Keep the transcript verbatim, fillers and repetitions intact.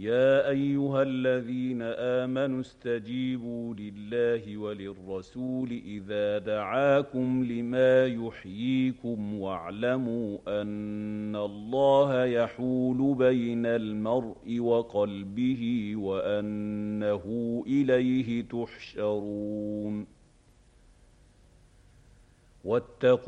يا أيها الذين آمنوا استجيبوا لله وللرسول إذا دعاكم لما يحييكم واعلموا أن الله يحول بين المرء وقلبه وأنه إليه تحشرون. واتقوا